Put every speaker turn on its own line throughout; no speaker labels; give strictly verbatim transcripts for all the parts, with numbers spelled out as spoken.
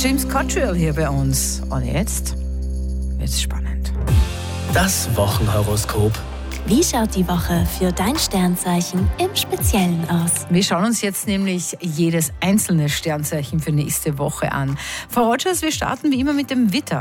James Cottrell hier bei uns. Und jetzt wird's spannend.
Das Wochenhoroskop.
Wie schaut die Woche für dein Sternzeichen im Speziellen aus?
Wir schauen uns jetzt nämlich jedes einzelne Sternzeichen für nächste Woche an. Frau Rogers, wir starten wie immer mit dem Widder.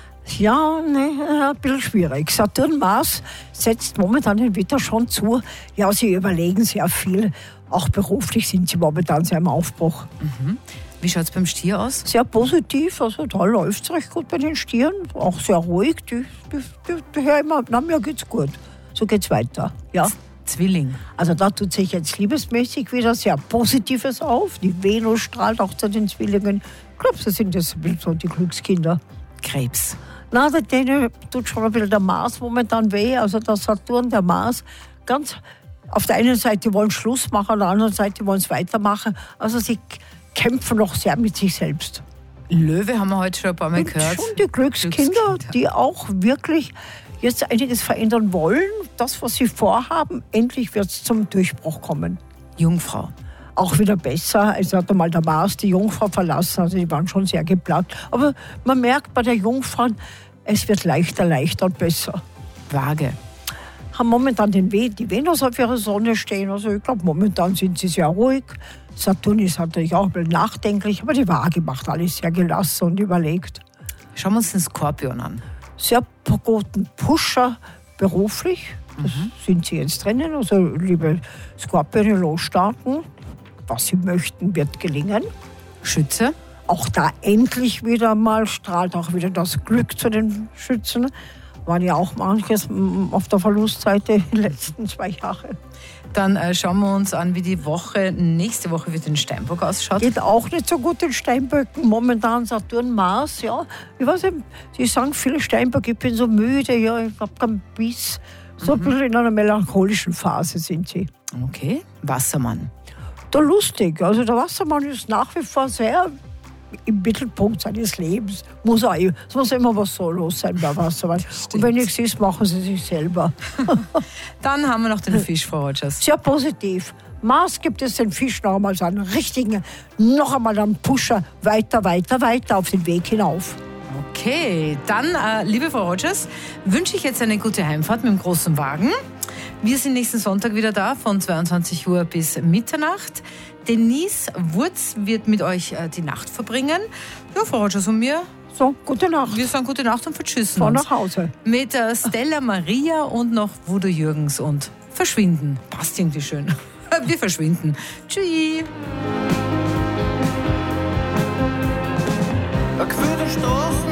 Ja, ne, ein bisschen schwierig. Saturn Mars setzt momentan den Widder schon zu. Ja, sie überlegen sehr viel. Auch beruflich sind sie momentan sehr im Aufbruch.
Mhm. Wie schaut es beim Stier aus?
Sehr positiv, also da läuft es recht gut bei den Stieren. Auch sehr ruhig. Die, die, die, die hören immer, na, mir geht's gut. So geht's weiter. Ja.
Zwilling.
Also da tut sich jetzt liebesmäßig wieder sehr Positives auf. Die Venus strahlt auch zu den Zwillingen. Ich glaube, sie sind jetzt ein bisschen so die Glückskinder.
Krebs.
Na, denen tut schon ein bisschen der Mars momentan weh. Also der Saturn, der Mars, ganz auf der einen Seite wollen Schluss machen, auf der anderen Seite wollen es weitermachen. Also sie kämpfen noch sehr mit sich selbst.
Löwe haben wir heute schon ein paar Mal
Und
gehört.
schon die Glückskinder, Glückskinder, die auch wirklich jetzt einiges verändern wollen. Das, was sie vorhaben, endlich wird es zum Durchbruch kommen.
Jungfrau.
Auch wieder besser. Es hat einmal der Mars die Jungfrau verlassen, also die waren schon sehr geplatt. Aber man merkt bei der Jungfrau, es wird leichter, leichter und besser.
Waage.
Haben momentan den We- die Venus auf ihrer Sonne stehen. Also ich glaube, momentan sind sie sehr ruhig. Saturn ist natürlich auch ein bisschen nachdenklich, aber die Waage macht alles sehr gelassen und überlegt.
Schauen wir uns den Skorpion an.
Sehr guten Pusher beruflich. Das mhm. sind sie jetzt drinnen. Also liebe Skorpione, losstarten. Was sie möchten, wird gelingen.
Schütze.
Auch da endlich wieder mal strahlt auch wieder das Glück zu den Schützen. Waren ja auch manches auf der Verlustseite in den letzten zwei Jahren.
Dann äh, schauen wir uns an, wie die Woche nächste Woche für den Steinbock ausschaut.
Geht auch nicht so gut den Steinböcken. Momentan Saturn, Mars, ja. Ich weiß nicht, Sie sagen viele Steinböcke, ich bin so müde, ja, ich habe keinen Biss. So mhm. ein bisschen in einer melancholischen Phase sind sie.
Okay. Wassermann.
Da lustig. Also der Wassermann ist nach wie vor sehr im Mittelpunkt seines Lebens. Muss auch, es muss immer was so los sein bei Wassermann. Und wenn nichts ist, machen sie sich selber.
Dann haben wir noch den Fisch, Frau Rogers.
Sehr positiv. Mars gibt es den Fisch noch einmal so einen richtigen, noch einmal einen Pusher, weiter, weiter, weiter auf den Weg hinauf.
Okay, dann, äh, liebe Frau Rogers, wünsche ich jetzt eine gute Heimfahrt mit dem großen Wagen. Wir sind nächsten Sonntag wieder da, von zweiundzwanzig Uhr bis Mitternacht. Denise Wurz wird mit euch äh, die Nacht verbringen. Ja, Frau Rogers und mir.
So, gute Nacht.
Wir sagen gute Nacht und vertschüssen
Fahr
uns.
nach Hause.
Mit äh, Stella Maria und noch Voodoo Jürgens und verschwinden. Passt irgendwie schön. Wir verschwinden. Tschüss.
Ein Gefühl der Straßen